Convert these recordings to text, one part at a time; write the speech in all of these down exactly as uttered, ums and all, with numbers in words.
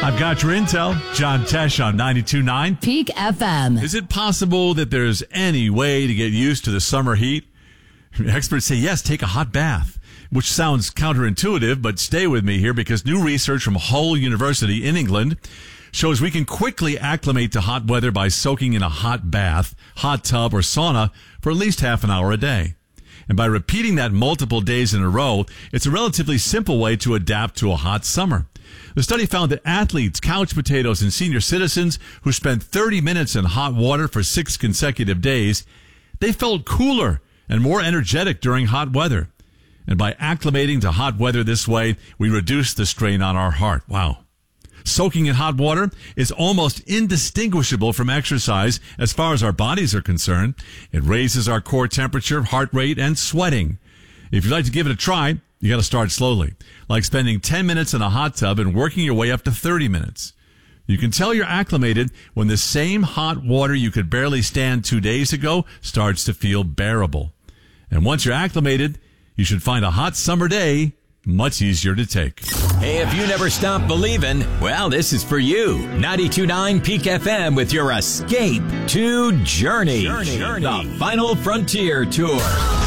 I've got your intel. John Tesh on ninety-two point nine Peak F M. Is it possible that there's any way to get used to the summer heat? Experts say yes, take a hot bath, which sounds counterintuitive, but stay with me here because new research from Hull University in England shows we can quickly acclimate to hot weather by soaking in a hot bath, hot tub, or sauna for at least half an hour a day. And by repeating that multiple days in a row, it's a relatively simple way to adapt to a hot summer. The study found that athletes, couch potatoes, and senior citizens who spent thirty minutes in hot water for six consecutive days, they felt cooler and more energetic during hot weather. And by acclimating to hot weather this way, we reduce the strain on our heart. Wow. Soaking in hot water is almost indistinguishable from exercise as far as our bodies are concerned. It raises our core temperature, heart rate, and sweating. If you'd like to give it a try, you got to start slowly, like spending ten minutes in a hot tub and working your way up to thirty minutes. You can tell you're acclimated when the same hot water you could barely stand two days ago starts to feel bearable. And once you're acclimated, you should find a hot summer day much easier to take. Hey, if you never stop believing, well, this is for you. ninety-two point nine Peak F M with your escape to Journey, Journey, Journey. The Final Frontier Tour.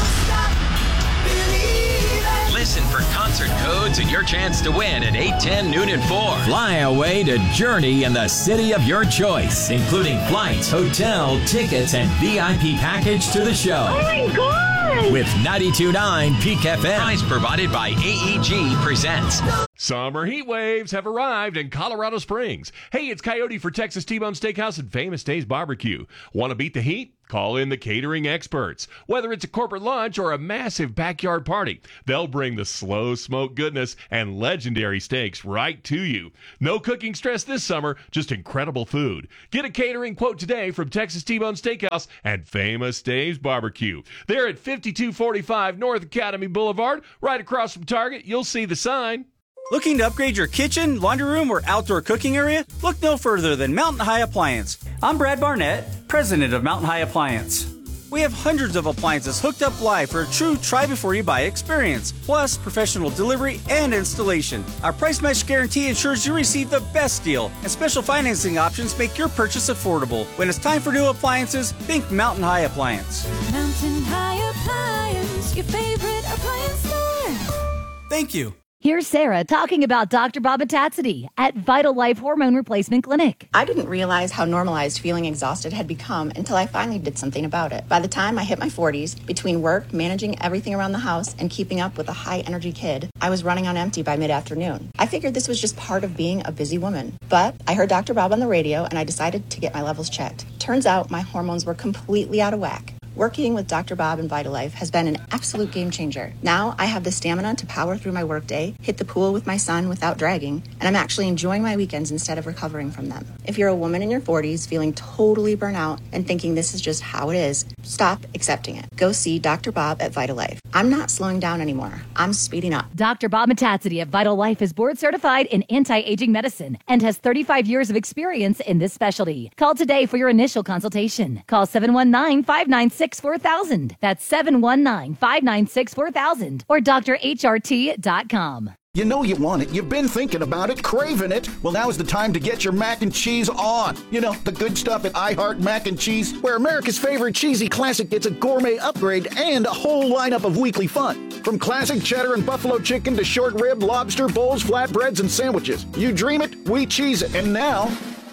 Listen for concert codes and your chance to win at eight, ten, noon, and four. Fly away to Journey in the city of your choice, including flights, hotel, tickets, and V I P package to the show. Oh, my God! With ninety-two point nine Peak F M. Prize provided by A E G Presents. Summer heat waves have arrived in Colorado Springs. Hey, it's Coyote for Texas T-Bone Steakhouse and Famous Dave's Barbecue. Want to beat the heat? Call in the catering experts. Whether it's a corporate lunch or a massive backyard party, they'll bring the slow smoke goodness and legendary steaks right to you. No cooking stress this summer, just incredible food. Get a catering quote today from Texas T-Bone Steakhouse and Famous Dave's Barbecue. They're at fifty-two forty-five North Academy Boulevard, right across from Target. You'll see the sign. Looking to upgrade your kitchen, laundry room, or outdoor cooking area? Look no further than Mountain High Appliance. I'm Brad Barnett, president of Mountain High Appliance. We have hundreds of appliances hooked up live for a true try-before-you-buy experience, plus professional delivery and installation. Our price match guarantee ensures you receive the best deal, and special financing options make your purchase affordable. When it's time for new appliances, think Mountain High Appliance. Mountain High Appliance, your favorite appliance store. Thank you. Here's Sarah talking about Doctor Bob Metaxity at Vital Life Hormone Replacement Clinic. I didn't realize how normalized feeling exhausted had become until I finally did something about it. By the time I hit my forties, between work, managing everything around the house, and keeping up with a high-energy kid, I was running on empty by mid-afternoon. I figured this was just part of being a busy woman. But I heard Doctor Bob on the radio, and I decided to get my levels checked. Turns out my hormones were completely out of whack. Working with Doctor Bob and Vitalife has been an absolute game changer. Now I have the stamina to power through my workday, hit the pool with my son without dragging, and I'm actually enjoying my weekends instead of recovering from them. If you're a woman in your forties feeling totally burnt out and thinking this is just how it is, stop accepting it. Go see Doctor Bob at Vitalife. I'm not slowing down anymore. I'm speeding up. Doctor Bob Metaxity at Vital Life is board certified in anti-aging medicine and has thirty-five years of experience in this specialty. Call today for your initial consultation. Call seven one nine, five nine six, four thousand. That's seven one nine, five nine six, four thousand or D R H R T dot com. You know you want it. You've been thinking about it, craving it. Well, now is the time to get your mac and cheese on. You know, the good stuff at I Heart Mac and Cheese, where America's favorite cheesy classic gets a gourmet upgrade and a whole lineup of weekly fun. From classic cheddar and buffalo chicken to short rib, lobster, bowls, flatbreads, and sandwiches. You dream it, we cheese it. And now,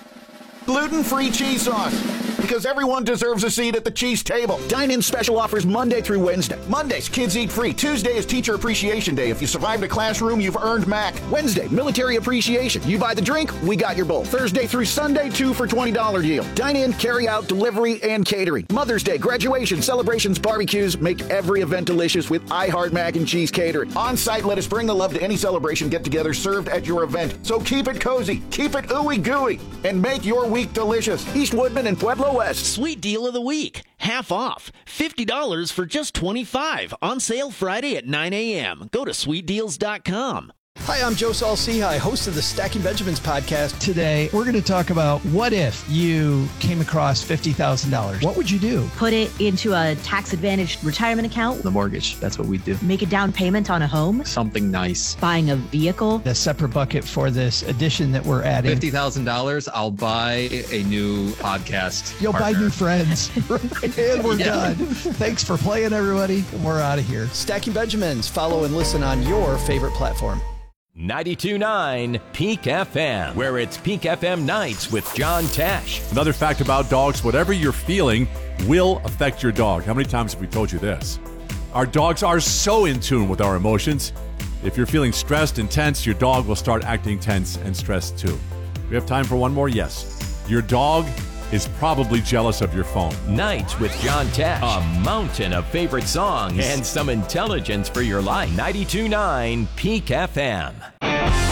gluten-free cheese sauce. Because everyone deserves a seat at the cheese table. Dine-in special offers Monday through Wednesday. Mondays, kids eat free. Tuesday is Teacher Appreciation Day. If you survived a classroom, you've earned Mac. Wednesday, Military Appreciation. You buy the drink, we got your bowl. Thursday through Sunday, two for twenty dollars deal. Dine-in, carry-out, delivery, and catering. Mother's Day, graduation, celebrations, barbecues. Make every event delicious with I Heart Mac and Cheese Catering. On-site, let us bring the love to any celebration get-together served at your event. So keep it cozy, keep it ooey-gooey, and make your week delicious. East Woodman and Pueblo West. Sweet deal of the week. Half off. fifty dollars for just twenty-five dollars. On sale Friday at nine a.m. Go to sweet deals dot com. Hi, I'm Joe Saul-Sehy, host of the Stacking Benjamins podcast. Today, we're going to talk about what if you came across fifty thousand dollars? What would you do? Put it into a tax-advantaged retirement account. The mortgage, that's what we do. Make a down payment on a home. Something nice. Buying a vehicle. A separate bucket for this addition that we're adding. fifty thousand dollars, I'll buy a new podcast You'll partner. buy new friends. And we're Yeah. done. Thanks for playing, everybody. We're out of here. Stacking Benjamins. Follow and listen on your favorite platform. ninety-two point nine Peak F M, where it's Peak F M Nights with John Tesh. Another fact about dogs, whatever you're feeling will affect your dog. How many times have we told you this? Our dogs are so in tune with our emotions. If you're feeling stressed and tense, your dog will start acting tense and stressed too. We have time for one more? Yes. Your dog is probably jealous of your phone. Nights with John Tesh. A mountain of favorite songs and some intelligence for your life. ninety-two point nine Peak F M.